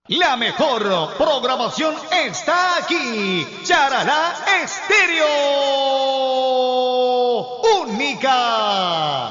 La mejor programación está aquí. Charalá Estéreo. Única.